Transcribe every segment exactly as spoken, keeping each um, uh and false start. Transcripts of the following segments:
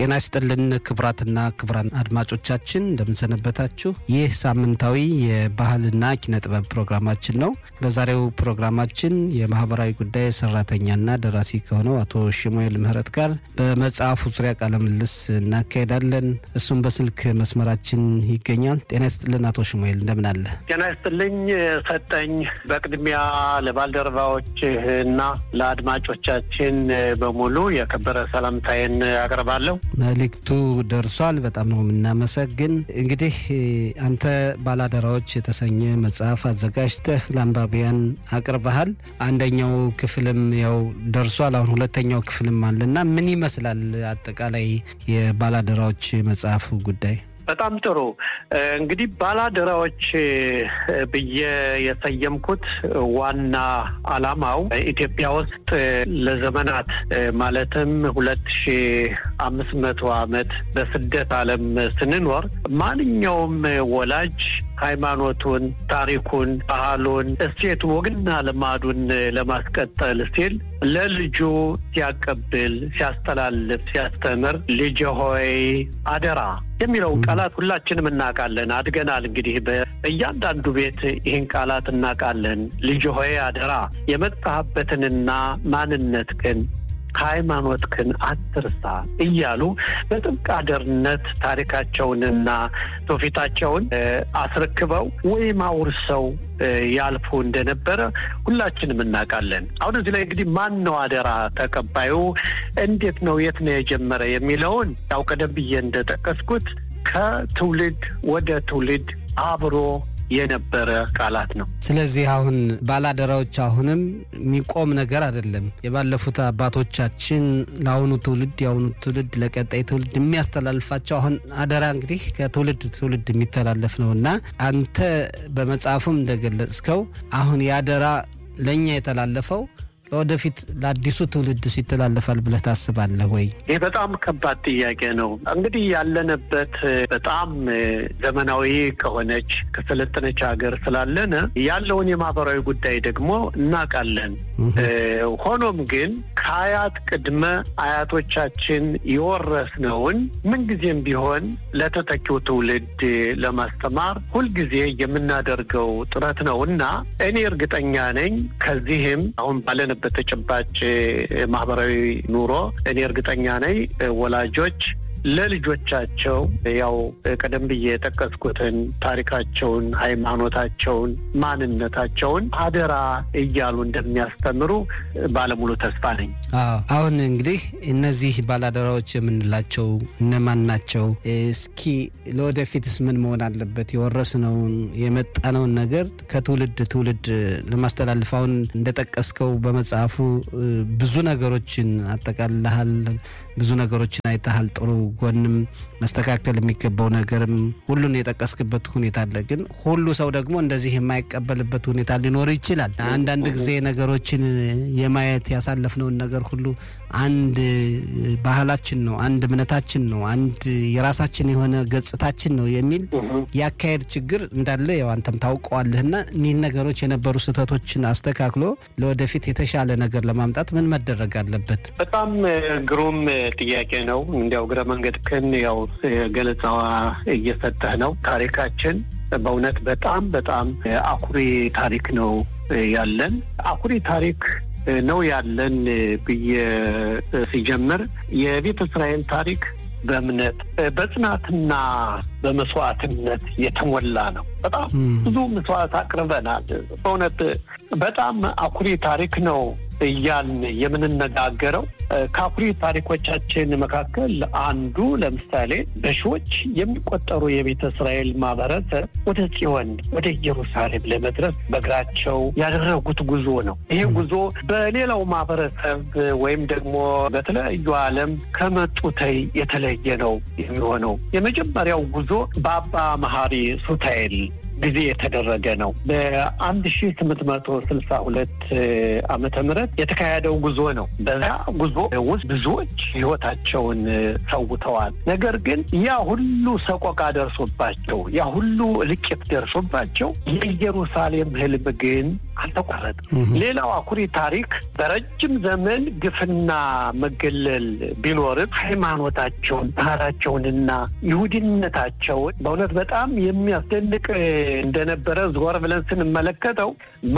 ጤና ይስጥልን ክብራትና ክብራን አድማጮቻችን እንደምንሰነበታችሁ። ይህ ሳምንታዊ የባህልና ኪነ ጥበብ ፕሮግራማችን ነው። በዛሬው ፕሮግራማችን የማህበራዊ ጉዳይ ሰራተኛና ደራሲ ከሆነው አቶ ሽሙኤል ምህረት ጋር በመጽሐፉ ዙሪያ ቃለ ምልልስ እናካሄዳለን። እሱም በስልክ መስመራችን ይገኛል። ጤና ይስጥልን አቶ ሽሙኤል እንደምን አለ? ጤና ይስጥልኝ ሰጠኝ። በቅድሚያ ለባልደረባዎችና ለአድማጮቻችን በሙሉ የከበረ ሰላምታዬን አቀርባለሁ። መልእክቱ ደርሷል። በጣም ነው የምናመሰግን። እንግዲህ አንተ ባላደራዎች የተሰኘ መጽሐፍ አዘጋጅተህ ለአንባቢያን አቅርበሃል። አንደኛው ክፍልም ያው ደርሷል። አሁን ሁለተኛው ክፍልም አለና ምን ይመስላል አጠቃላይ የባላደራዎች መጽሐፍ ጉዳይ? በጣም ጥሩ። እንግዲህ ባላደራዎች ብዬ የሰየምኩት ዋና አላማው ኢትዮጵያ ውስጥ ለዘመናት ማለትም ሁለት ሺህ አምስት መቶ ዓመት በስደት ዓለም ስንኖር ማንኛውም ወላጅ ሃይማኖቱን፣ ታሪኩን፣ ባህሉን፣ እሴቱ፣ ወግና ልማዱን ለማስቀጠል ሲል ለልጁ ሲያቀብል፣ ሲያስተላልፍ፣ ሲያስተምር ልጅ ሆይ አደራ የሚለው ቃላት ሁላችንም እናውቃለን። አድገናል። እንግዲህ በእያንዳንዱ ቤት ይህን ቃላት እናውቃለን። ልጅ ሆይ አደራ የመጣህበትንና ማንነትህን ሃይማኖትህን አትርሳ እያሉ በጥብቅ አደርነት ታሪካቸውንና ትውፊታቸውን አስረክበው ወይም አውርሰው ያልፉ እንደነበረ ሁላችንም እናውቃለን። አሁን እዚህ ላይ እንግዲህ ማን ነው አደራ ተቀባዩ? እንዴት ነው? የት ነው የጀመረ የሚለውን ያው ቀደም ብዬ እንደጠቀስኩት ከትውልድ ወደ ትውልድ አብሮ የነበረ ቃላት ነው። ስለዚህ አሁን ባላደራዎች አሁንም የሚቆም ነገር አይደለም። የባለፉት አባቶቻችን ለአሁኑ ትውልድ የአሁኑ ትውልድ ለቀጣይ ትውልድ የሚያስተላልፋቸው አሁን አደራ እንግዲህ ከትውልድ ትውልድ የሚተላለፍ ነውና አንተ በመጽሐፉም እንደገለጽከው አሁን ያደራ ለኛ የተላለፈው ወደፊት ለአዲሱ ትውልድ ሲተላለፋል ብለህ ታስባለህ ወይ? ይህ በጣም ከባድ ጥያቄ ነው። እንግዲህ ያለንበት በጣም ዘመናዊ ከሆነች ከሰለጠነች ሀገር ስላለነ ያለውን የማህበራዊ ጉዳይ ደግሞ እናውቃለን። ሆኖም ግን ከአያት ቅድመ አያቶቻችን የወረስነውን ምንጊዜም ቢሆን ለተተኪው ትውልድ ለማስተማር ሁልጊዜ የምናደርገው ጥረት ነው እና እኔ እርግጠኛ ነኝ ከዚህም አሁን ባለነ በተጨባጭ ማህበራዊ ኑሮ እኔ እርግጠኛ ነኝ ወላጆች ለልጆቻቸው ያው ቀደም ብዬ የጠቀስኩትን ታሪካቸውን፣ ሃይማኖታቸውን፣ ማንነታቸውን አደራ እያሉ እንደሚያስተምሩ ባለሙሉ ተስፋ ነኝ። አሁን እንግዲህ እነዚህ ባላደራዎች የምንላቸው እነማን ናቸው? እስኪ ለወደፊትስ ምን መሆን አለበት? የወረስነውን የመጣነውን ነገር ከትውልድ ትውልድ ለማስተላለፍ አሁን እንደጠቀስከው በመጽሐፉ ብዙ ነገሮችን አጠቃልለሃል። ብዙ ነገሮችን አይተሃል። ጥሩ ጎንም መስተካከል የሚገባው ነገርም ሁሉን የጠቀስክበት ሁኔታ አለ። ግን ሁሉ ሰው ደግሞ እንደዚህ የማይቀበልበት ሁኔታ ሊኖር ይችላል። አንዳንድ ጊዜ ነገሮችን የማየት ያሳለፍነውን ነገር ሁሉ አንድ ባህላችን ነው፣ አንድ እምነታችን ነው፣ አንድ የራሳችን የሆነ ገጽታችን ነው የሚል ያካሄድ ችግር እንዳለ ያው አንተም ታውቀዋለህና እኒህ ነገሮች የነበሩ ስህተቶችን አስተካክሎ ለወደፊት የተሻለ ነገር ለማምጣት ምን መደረግ አለበት? በጣም ግሩም ጥያቄ ነው። እንዲያው ግረ መንገድክን ያው ገለጻዋ እየሰጠህ ነው። ታሪካችን በእውነት በጣም በጣም አኩሪ ታሪክ ነው ያለን። አኩሪ ታሪክ ነው ያለን ብዬ ሲጀምር የቤተ እስራኤል ታሪክ በእምነት በጽናትና በመስዋዕትነት የተሞላ ነው። በጣም ብዙ መስዋዕት አቅርበናል። በእውነት በጣም አኩሪ ታሪክ ነው እያልን የምንነጋገረው ከአኩሪ ታሪኮቻችን መካከል አንዱ ለምሳሌ በሺዎች የሚቆጠሩ የቤተ እስራኤል ማህበረሰብ ወደ ጽዮን ወደ ኢየሩሳሌም ለመድረስ በእግራቸው ያደረጉት ጉዞ ነው። ይሄ ጉዞ በሌላው ማህበረሰብ ወይም ደግሞ በተለያዩ ዓለም ከመጡት የተለየ ነው የሚሆነው። የመጀመሪያው ጉዞ በአባ መሐሪ ሱታኤል ጊዜ የተደረገ ነው። በአንድ ሺህ ስምንት መቶ ስልሳ ሁለት ዓመተ ምህረት የተካሄደው ጉዞ ነው። በዛ ጉዞ ውስጥ ብዙዎች ህይወታቸውን ሰውተዋል። ነገር ግን ያ ሁሉ ሰቆቃ ደርሶባቸው ያ ሁሉ ልቂት ደርሶባቸው የኢየሩሳሌም ህልም ግን አልተቋረጠም። ሌላው አኩሪ ታሪክ በረጅም ዘመን ግፍና መገለል ቢኖርም ሃይማኖታቸውን ባህላቸውንና ይሁዲነታቸውን በእውነት በጣም የሚያስደንቅ እንደነበረ ዞር ብለን ስንመለከተው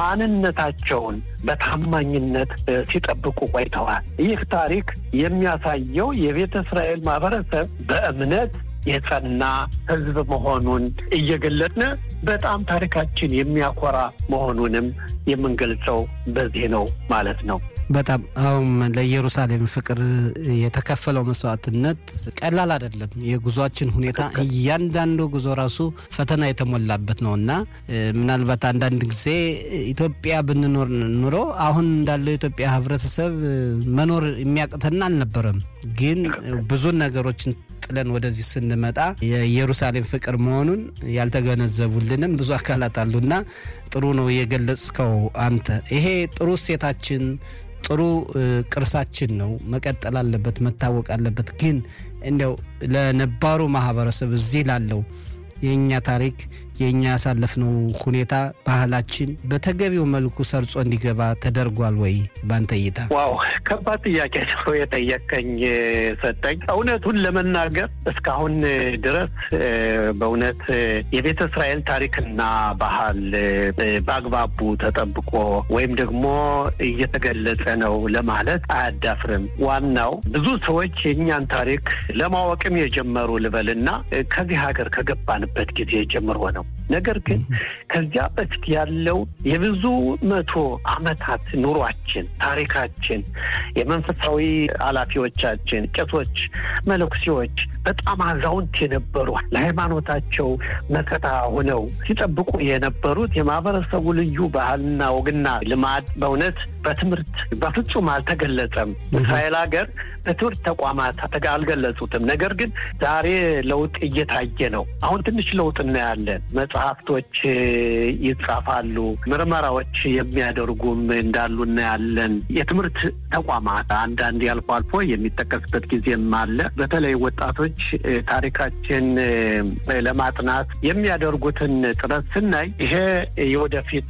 ማንነታቸውን በታማኝነት ሲጠብቁ ቆይተዋል። ይህ ታሪክ የሚያሳየው የቤተ እስራኤል ማህበረሰብ በእምነት የጸና ህዝብ መሆኑን እየገለጽን በጣም ታሪካችን የሚያኮራ መሆኑንም የምንገልጸው በዚህ ነው ማለት ነው። በጣም አሁን ለኢየሩሳሌም ፍቅር የተከፈለው መስዋዕትነት ቀላል አይደለም። የጉዟችን ሁኔታ እያንዳንዱ ጉዞ ራሱ ፈተና የተሞላበት ነውና ምናልባት አንዳንድ ጊዜ ኢትዮጵያ ብንኖር ኑሮ አሁን እንዳለው ኢትዮጵያ ህብረተሰብ መኖር የሚያቅተና አልነበረም። ግን ብዙ ነገሮችን ጥለን ወደዚህ ስንመጣ የኢየሩሳሌም ፍቅር መሆኑን ያልተገነዘቡልንም ብዙ አካላት አሉና ጥሩ ነው የገለጽከው አንተ። ይሄ ጥሩ ሴታችን ጥሩ ቅርሳችን ነው፣ መቀጠል አለበት፣ መታወቅ አለበት። ግን እንደው ለነባሩ ማህበረሰብ እዚህ ላለው የኛ ታሪክ የኛ ያሳለፍነው ሁኔታ ባህላችን በተገቢው መልኩ ሰርጾ እንዲገባ ተደርጓል ወይ ባንተ እይታ? ዋው ከባድ ጥያቄ ነው የጠየቀኝ ሰጠኝ። እውነቱን ለመናገር እስካሁን ድረስ በእውነት የቤተ እስራኤል ታሪክና ባህል በአግባቡ ተጠብቆ ወይም ደግሞ እየተገለጸ ነው ለማለት አያዳፍርም። ዋናው ብዙ ሰዎች የኛን ታሪክ ለማወቅም የጀመሩ ልበልና ከዚህ ሀገር ከገባንበት ጊዜ ጀምሮ ነው። ነገር ግን ከዚያ በፊት ያለው የብዙ መቶ ዓመታት ኑሯችን ታሪካችን የመንፈሳዊ ኃላፊዎቻችን ቄሶች መለኩሲዎች በጣም አዛውንት የነበሩ ለሃይማኖታቸው መከታ ሆነው ሲጠብቁ የነበሩት የማህበረሰቡ ልዩ ባህልና ወግና ልማድ በእውነት በትምህርት በፍጹም አልተገለጸም። እስራኤል ሀገር በትምህርት ተቋማት አልገለጹትም። ነገር ግን ዛሬ ለውጥ እየታየ ነው። አሁን ትንሽ ለውጥ እናያለን። መጽሐፍቶች ይጻፋሉ፣ ምርመራዎች የሚያደርጉም እንዳሉ እናያለን። የትምህርት ተቋማት አንዳንድ ያልፎ አልፎ የሚጠቀስበት ጊዜም አለ። በተለይ ወጣቶች ታሪካችን ለማጥናት የሚያደርጉትን ጥረት ስናይ ይሄ የወደፊት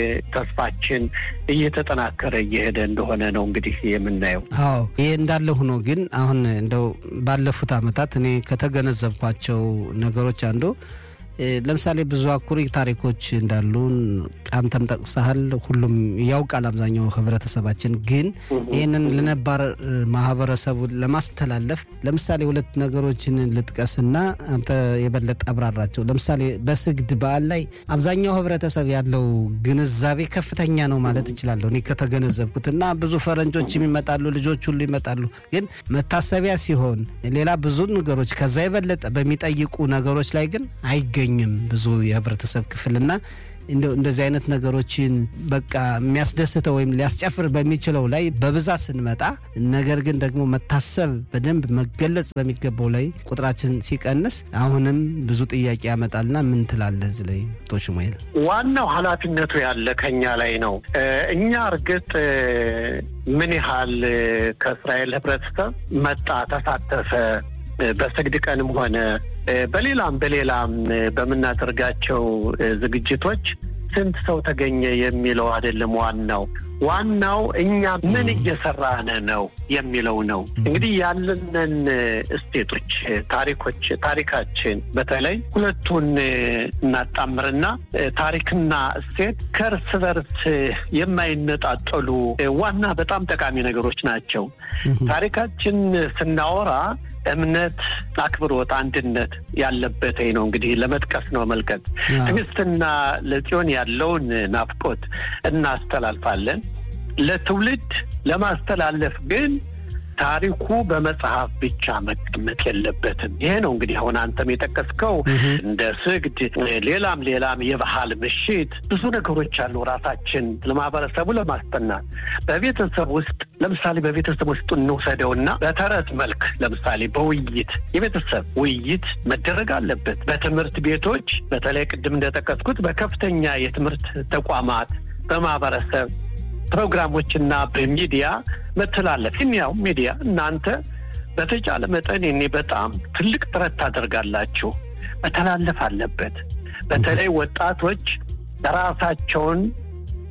ተስፋችን እየተጠናከረ እየሄደ እንደሆነ ነው እንግዲህ የምናየው። አዎ ይሄ እንዳለ ሆኖ ግን አሁን እንደው ባለፉት አመታት እኔ ከተገነዘብኳቸው ነገሮች አንዱ ለምሳሌ ብዙ አኩሪ ታሪኮች እንዳሉን አንተም ጠቅሰሃል። ሁሉም ያውቃል አብዛኛው ህብረተሰባችን። ግን ይሄንን ለነባር ማህበረሰቡ ለማስተላለፍ ለምሳሌ ሁለት ነገሮችን ልጥቀስና አንተ የበለጠ አብራራቸው። ለምሳሌ በስግድ በዓል ላይ አብዛኛው ህብረተሰብ ያለው ግንዛቤ ከፍተኛ ነው ማለት እችላለሁ እኔ ከተገነዘብኩትና ብዙ ፈረንጆች የሚመጣሉ፣ ልጆች ሁሉ ይመጣሉ። ግን መታሰቢያ ሲሆን ሌላ ብዙ ነገሮች ከዛ የበለጠ በሚጠይቁ ነገሮች ላይ ግን አይገ ብዙ የህብረተሰብ ክፍልና እንደዚህ አይነት ነገሮችን በቃ የሚያስደስተው ወይም ሊያስጨፍር በሚችለው ላይ በብዛት ስንመጣ፣ ነገር ግን ደግሞ መታሰብ በደንብ መገለጽ በሚገባው ላይ ቁጥራችን ሲቀንስ አሁንም ብዙ ጥያቄ ያመጣልና ምን ትላለህ እዚህ ላይ ቶሽሞይል? ዋናው ኃላፊነቱ ያለ ከኛ ላይ ነው። እኛ እርግጥ ምን ያህል ከእስራኤል ህብረተሰብ መጣ ተሳተፈ በስግድ ቀንም ሆነ በሌላም በሌላም በመናደርጋቸው ዝግጅቶች ስንት ሰው ተገኘ የሚለው አይደለም። ዋናው ዋናው እኛ ምን እየሰራን ነው የሚለው ነው። እንግዲህ ያለንን እስቴቶች ታሪኮች ታሪካችን በተለይ ሁለቱን እናጣምርና ታሪክና እስቴት ከእርስ በርስ የማይነጣጠሉ ዋና በጣም ጠቃሚ ነገሮች ናቸው። ታሪካችን ስናወራ እምነት፣ አክብሮት፣ አንድነት ያለበት ነው። እንግዲህ ለመጥቀስ ነው መልከት ትዕግስትና ለጽዮን ያለውን ናፍቆት እናስተላልፋለን። ለትውልድ ለማስተላለፍ ግን ታሪኩ በመጽሐፍ ብቻ መቀመጥ የለበትም። ይሄ ነው እንግዲህ አሁን አንተም የጠቀስከው እንደ ስግድ ሌላም ሌላም የባህል ምሽት ብዙ ነገሮች አሉ። ራሳችን ለማህበረሰቡ ለማስጠናት በቤተሰብ ውስጥ ለምሳሌ በቤተሰብ ውስጥ እንውሰደውና በተረት መልክ ለምሳሌ በውይይት የቤተሰብ ውይይት መደረግ አለበት። በትምህርት ቤቶች በተለይ ቅድም እንደጠቀስኩት በከፍተኛ የትምህርት ተቋማት በማህበረሰብ ፕሮግራሞችና በሚዲያ መተላለፍ ያው ሚዲያ እናንተ በተቻለ መጠን እኔ በጣም ትልቅ ጥረት ታደርጋላችሁ። መተላለፍ አለበት። በተለይ ወጣቶች ራሳቸውን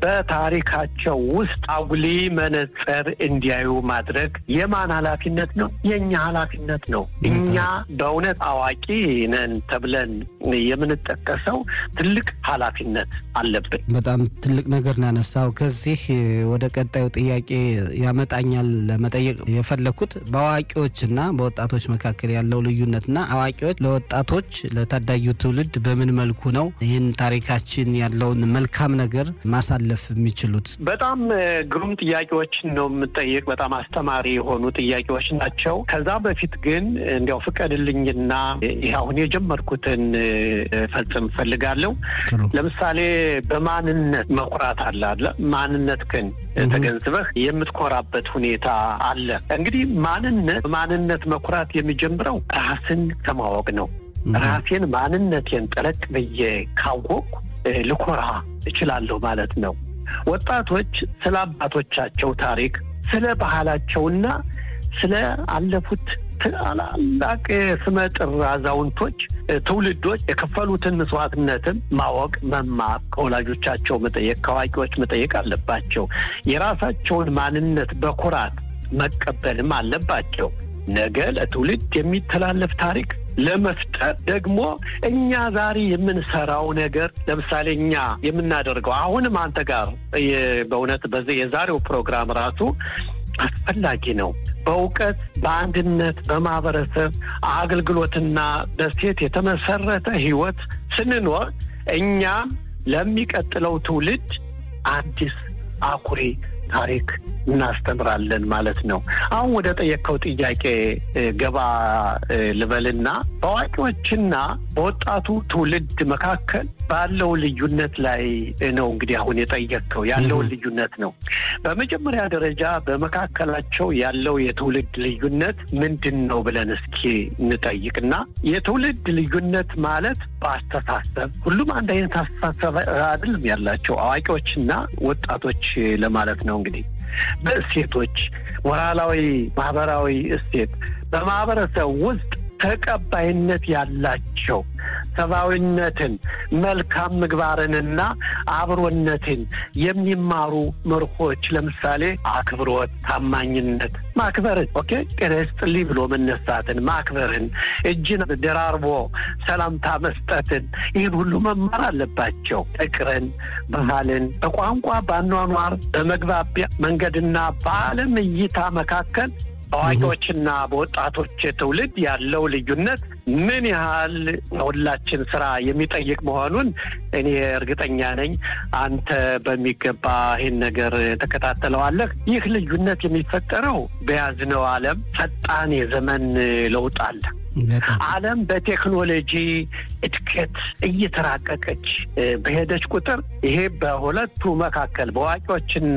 በታሪካቸው ውስጥ አጉሊ መነጽር እንዲያዩ ማድረግ የማን ኃላፊነት ነው? የኛ ኃላፊነት ነው። እኛ በእውነት አዋቂ ነን ተብለን የምንጠቀሰው ትልቅ ኃላፊነት አለብን። በጣም ትልቅ ነገር ነው ያነሳው። ከዚህ ወደ ቀጣዩ ጥያቄ ያመጣኛል ለመጠየቅ የፈለኩት በአዋቂዎችና በወጣቶች መካከል ያለው ልዩነትና አዋቂዎች ለወጣቶች ለታዳጊው ትውልድ በምን መልኩ ነው ይህን ታሪካችን ያለውን መልካም ነገር ማሳለፍ የሚችሉት? በጣም ግሩም ጥያቄዎችን ነው የምጠይቅ። በጣም አስተማሪ የሆኑ ጥያቄዎች ናቸው። ከዛ በፊት ግን እንዲያው ፍቀድልኝና ይሄ አሁን የጀመርኩትን ፈጽም ፈልጋለሁ። ለምሳሌ በማንነት መኩራት አለ አይደል? ማንነት ግን ተገንዝበህ የምትኮራበት ሁኔታ አለ። እንግዲህ ማንነት ማንነት መኩራት የሚጀምረው ራስን ከማወቅ ነው። ራሴን ማንነቴን ጠለቅ ብዬ ካወቅኩ ልኮራ እችላለሁ ማለት ነው። ወጣቶች ስለ አባቶቻቸው ታሪክ፣ ስለ ባህላቸውና ስለ አለፉት ታላላቅ ስመጥር አዛውንቶች ትውልዶች የከፈሉትን መስዋዕትነትም ማወቅ፣ መማር፣ ከወላጆቻቸው መጠየቅ፣ ከአዋቂዎች መጠየቅ አለባቸው። የራሳቸውን ማንነት በኩራት መቀበልም አለባቸው። ነገ ለትውልድ የሚተላለፍ ታሪክ ለመፍጠር ደግሞ እኛ ዛሬ የምንሰራው ነገር ለምሳሌ እኛ የምናደርገው አሁንም አንተ ጋር በእውነት በዚህ የዛሬው ፕሮግራም ራሱ አስፈላጊ ነው። በእውቀት በአንድነት በማህበረሰብ አገልግሎትና በሴት የተመሰረተ ህይወት ስንኖር እኛም ለሚቀጥለው ትውልድ አዲስ አኩሪ ታሪክ እናስተምራለን ማለት ነው። አሁን ወደ ጠየቀው ጥያቄ ገባ ልበልና በአዋቂዎችና በወጣቱ ትውልድ መካከል ባለው ልዩነት ላይ ነው እንግዲህ አሁን የጠየቀው ያለው ልዩነት ነው። በመጀመሪያ ደረጃ በመካከላቸው ያለው የትውልድ ልዩነት ምንድነው ብለን እስኪ እንጠይቅና የትውልድ ልዩነት ማለት በአስተሳሰብ ሁሉም አንድ አይነት አስተሳሰብ አይደለም ያላቸው አዋቂዎችና ወጣቶች ለማለት ነው። እንግዲህ በእሴቶች ሞራላዊ ማህበራዊ እሴት በማህበረሰብ ውስጥ ተቀባይነት ያላቸው ሰብአዊነትን መልካም ምግባርንና አብሮነትን የሚማሩ መርሆች ለምሳሌ አክብሮት፣ ታማኝነት፣ ማክበርን ኦኬ ቀረስጥሊ ብሎ መነሳትን፣ ማክበርን፣ እጅን ደራርቦ ሰላምታ መስጠትን ይህን ሁሉ መማር አለባቸው። ፍቅርን፣ ባህልን በቋንቋ ባኗኗር በመግባቢያ መንገድና በዓለም እይታ መካከል አዋቂዎችና በወጣቶች ትውልድ ያለው ልዩነት ምን ያህል ሁላችን ስራ የሚጠይቅ መሆኑን እኔ እርግጠኛ ነኝ። አንተ በሚገባ ይህን ነገር ተከታተለዋለህ። ይህ ልዩነት የሚፈጠረው በያዝነው ዓለም ፈጣን የዘመን ለውጥ አለ። ዓለም በቴክኖሎጂ እድገት እየተራቀቀች በሄደች ቁጥር ይሄ በሁለቱ መካከል በአዋቂዎችና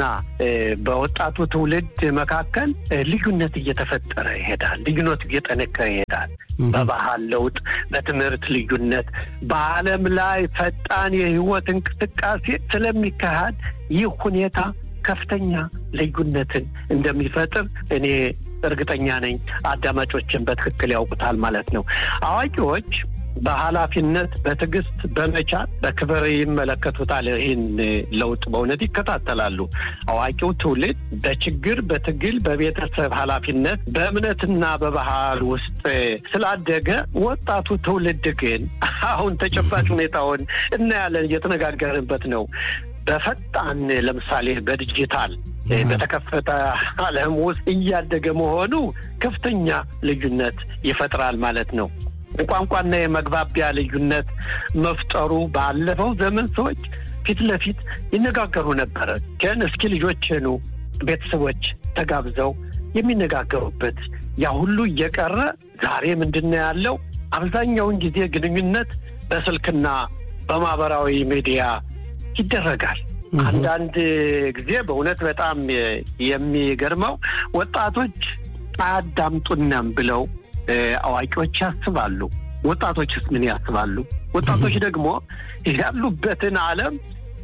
በወጣቱ ትውልድ መካከል ልዩነት እየተፈጠረ ይሄዳል። ልዩነት እየጠነከረ ይሄዳል። በባህል ለውጥ፣ በትምህርት ልዩነት፣ በዓለም ላይ ፈጣን የህይወት እንቅስቃሴ ስለሚካሄድ ይህ ሁኔታ ከፍተኛ ልዩነትን እንደሚፈጥር እኔ እርግጠኛ ነኝ። አዳማጮችን በትክክል ያውቁታል ማለት ነው። አዋቂዎች በኃላፊነት በትዕግስት በመቻል በክብር ይመለከቱታል። ይህን ለውጥ በእውነት ይከታተላሉ። አዋቂው ትውልድ በችግር በትግል በቤተሰብ ኃላፊነት በእምነትና በባህል ውስጥ ስላደገ ወጣቱ ትውልድ ግን አሁን ተጨባጭ ሁኔታውን እናያለን፣ እየተነጋገርንበት ነው። በፈጣን ለምሳሌ በዲጂታል በተከፈተ ዓለም ውስጥ እያደገ መሆኑ ከፍተኛ ልዩነት ይፈጥራል ማለት ነው። ቋንቋና የመግባቢያ ልዩነት መፍጠሩ ባለፈው ዘመን ሰዎች ፊት ለፊት ይነጋገሩ ነበር። ግን እስኪ ልጆች ነው ቤተሰቦች ተጋብዘው የሚነጋገሩበት ያ ሁሉ እየቀረ ዛሬ ምንድነው ያለው? አብዛኛውን ጊዜ ግንኙነት በስልክና በማህበራዊ ሚዲያ ይደረጋል። አንዳንድ ጊዜ በእውነት በጣም የሚገርመው ወጣቶች አያዳምጡንም ብለው አዋቂዎች ያስባሉ። ወጣቶችስ ምን ያስባሉ? ወጣቶች ደግሞ ያሉበትን ዓለም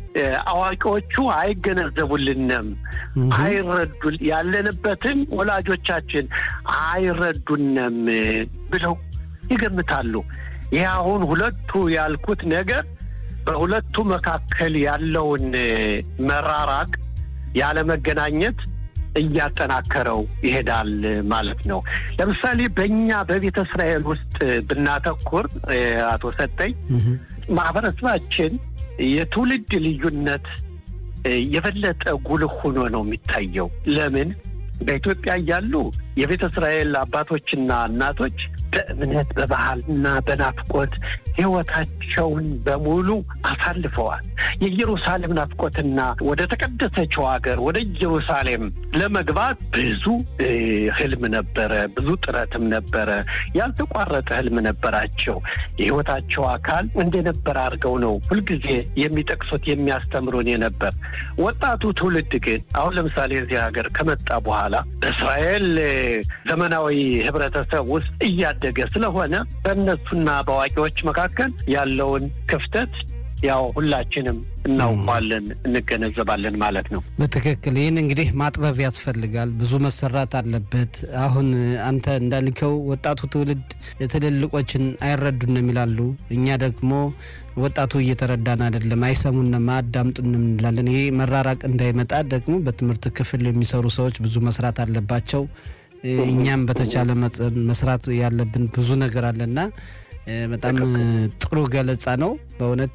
አዋቂዎቹ አይገነዘቡልንም፣ አይረዱል ያለንበትን ወላጆቻችን አይረዱንም ብለው ይገምታሉ። ይህ አሁን ሁለቱ ያልኩት ነገር በሁለቱ መካከል ያለውን መራራቅ ያለ መገናኘት እያጠናከረው ይሄዳል ማለት ነው። ለምሳሌ በእኛ በቤተ እስራኤል ውስጥ ብናተኩር አቶ ሰጠኝ ማህበረሰባችን የትውልድ ልዩነት የበለጠ ጉልህ ሆኖ ነው የሚታየው። ለምን? በኢትዮጵያ ያሉ የቤተ እስራኤል አባቶችና እናቶች በእምነት በባህልና በናፍቆት ህይወታቸውን በሙሉ አሳልፈዋል። የኢየሩሳሌም ናፍቆትና ወደ ተቀደሰችው ሀገር ወደ ኢየሩሳሌም ለመግባት ብዙ ህልም ነበረ፣ ብዙ ጥረትም ነበረ፣ ያልተቋረጠ ህልም ነበራቸው። የህይወታቸው አካል እንደነበር አድርገው ነው ሁልጊዜ የሚጠቅሱት የሚያስተምሩን የነበር። ወጣቱ ትውልድ ግን አሁን ለምሳሌ እዚህ ሀገር ከመጣ በኋላ በእስራኤል ዘመናዊ ህብረተሰብ ውስጥ እያደገ ስለሆነ በእነሱና በአዋቂዎች መካከል ያለውን ክፍተት ያው ሁላችንም እናውቃለን እንገነዘባለን ማለት ነው። በትክክል ይህን እንግዲህ ማጥበብ ያስፈልጋል። ብዙ መሰራት አለበት። አሁን አንተ እንዳልከው ወጣቱ ትውልድ ትልልቆችን አይረዱንም ይላሉ። እኛ ደግሞ ወጣቱ እየተረዳን አይደለም፣ አይሰሙንም፣ አዳምጡንም እንላለን። ይሄ መራራቅ እንዳይመጣ ደግሞ በትምህርት ክፍል የሚሰሩ ሰዎች ብዙ መስራት አለባቸው። እኛም በተቻለ መጠን መስራት ያለብን ብዙ ነገር አለና በጣም ጥሩ ገለጻ ነው። በእውነት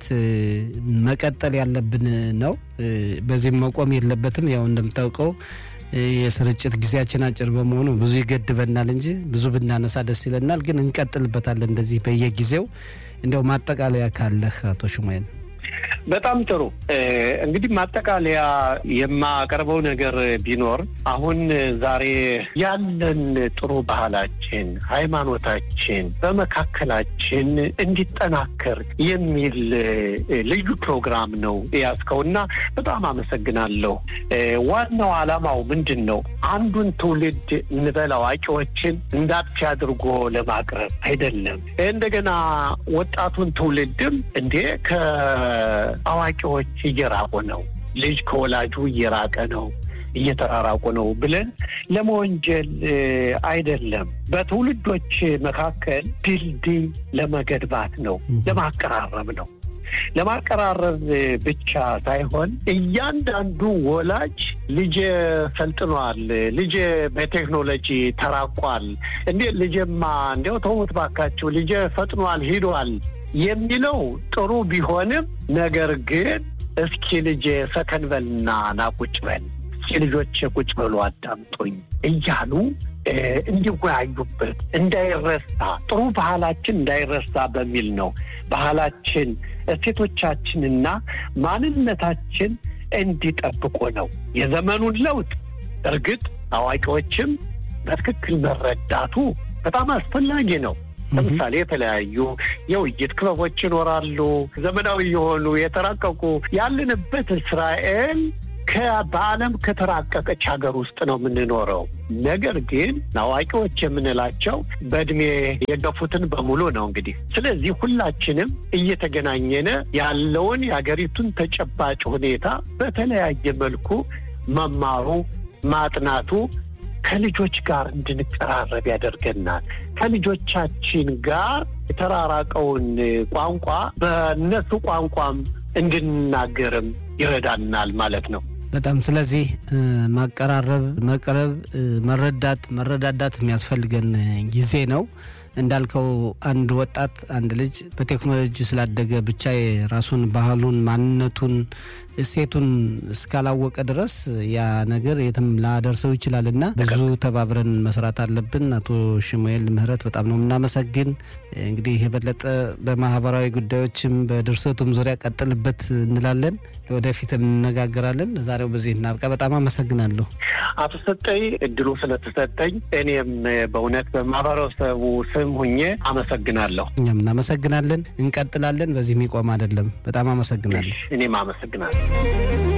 መቀጠል ያለብን ነው። በዚህም መቆም የለበትም። ያው እንደምታውቀው የስርጭት ጊዜያችን አጭር በመሆኑ ብዙ ይገድበናል እንጂ ብዙ ብናነሳ ደስ ይለናል። ግን እንቀጥልበታለን እንደዚህ በየጊዜው። እንደው ማጠቃለያ ካለህ አቶ ሽሙኤል? በጣም ጥሩ። እንግዲህ ማጠቃለያ የማቀርበው ነገር ቢኖር አሁን ዛሬ ያለን ጥሩ ባህላችን፣ ሃይማኖታችን በመካከላችን እንዲጠናከር የሚል ልዩ ፕሮግራም ነው ያስከውና በጣም አመሰግናለሁ። ዋናው ዓላማው ምንድነው? አንዱን ትውልድ እንበል አዋቂዎችን እንዳጥፊ አድርጎ ለማቅረብ አይደለም። እንደገና ወጣቱን ትውልድም እንዴ ከ አዋቂዎች እየራቁ ነው፣ ልጅ ከወላጁ እየራቀ ነው፣ እየተራራቁ ነው ብለን ለመወንጀል አይደለም። በትውልዶች መካከል ድልድይ ለመገንባት ነው፣ ለማቀራረብ ነው። ለማቀራረብ ብቻ ሳይሆን እያንዳንዱ ወላጅ ልጅ ሰልጥኗል፣ ልጅ በቴክኖሎጂ ተራቋል፣ እንዴ ልጅማ እንደው ተውት ባካችሁ ልጅ ፈጥኗል ሄዷል የሚለው ጥሩ ቢሆንም ነገር ግን እስኪ ልጅ ሰከን በልና ናቁጭ በል፣ እስኪ ልጆች ቁጭ በሉ አዳምጡኝ እያሉ እንዲወያዩበት እንዳይረሳ፣ ጥሩ ባህላችን እንዳይረሳ በሚል ነው። ባህላችን እሴቶቻችንና ማንነታችን እንዲጠብቁ ነው። የዘመኑን ለውጥ እርግጥ አዋቂዎችም በትክክል መረዳቱ በጣም አስፈላጊ ነው። ለምሳሌ የተለያዩ የውይይት ክለቦች ይኖራሉ፣ ዘመናዊ የሆኑ የተራቀቁ። ያለንበት እስራኤል በዓለም ከተራቀቀች ሀገር ውስጥ ነው የምንኖረው። ነገር ግን አዋቂዎች የምንላቸው በእድሜ የገፉትን በሙሉ ነው እንግዲህ። ስለዚህ ሁላችንም እየተገናኘነ ያለውን የሀገሪቱን ተጨባጭ ሁኔታ በተለያየ መልኩ መማሩ ማጥናቱ ከልጆች ጋር እንድንቀራረብ ያደርገናል። ከልጆቻችን ጋር የተራራቀውን ቋንቋ በእነሱ ቋንቋም እንድንናገርም ይረዳናል ማለት ነው። በጣም ስለዚህ ማቀራረብ፣ መቅረብ፣ መረዳት፣ መረዳዳት የሚያስፈልገን ጊዜ ነው። እንዳልከው አንድ ወጣት አንድ ልጅ በቴክኖሎጂ ስላደገ ብቻ የራሱን ባህሉን፣ ማንነቱን፣ እሴቱን እስካላወቀ ድረስ ያ ነገር የትም ላደርሰው ይችላልና ብዙ ተባብረን መስራት አለብን። አቶ ሽሙኤል ምህረት በጣም ነው የምናመሰግን። እንግዲህ የበለጠ በማህበራዊ ጉዳዮችም በድርሰቱም ዙሪያ ቀጥልበት እንላለን። ወደፊት እንነጋገራለን። ዛሬው በዚህ እናብቃ። በጣም አመሰግናለሁ አቶ ሰጠኝ፣ እድሉ ስለተሰጠኝ እኔም በእውነት በማህበረሰቡ ስም ሁኜ አመሰግናለሁ። እኛም እናመሰግናለን። እንቀጥላለን። በዚህ የሚቆም አይደለም። በጣም አመሰግናለሁ። እኔም አመሰግናለሁ።